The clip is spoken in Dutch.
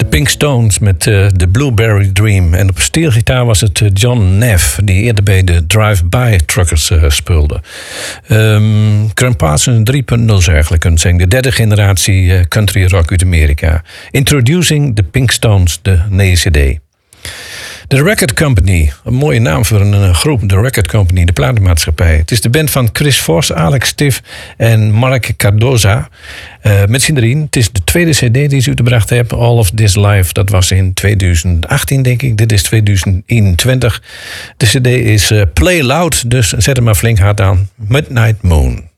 Pink Stones met The Blueberry Dream. En op steelgitaar was het John Neff, die eerder bij de Drive-By Truckers speelde. Graham Parsons 3.0 zou eigenlijk kunnen zijn. De derde generatie country rock uit Amerika. Introducing the Pink Stones, de nieuwe CD. The Record Company, een mooie naam voor een groep. The Record Company, de platenmaatschappij. Het is de band van Chris Voss, Alex Stiff en Mark Cardoza. Met z'n drieën. Het is de tweede cd die ze uitgebracht hebben. All of This Life, dat was in 2018 denk ik. Dit is 2021. De cd is Play Loud, dus zet hem maar flink hard aan. Midnight Moon.